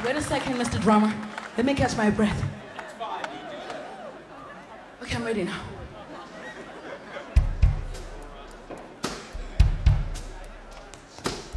Wait a second, Mr. Drummer. Let me catch my breath. Okay, I'm ready now.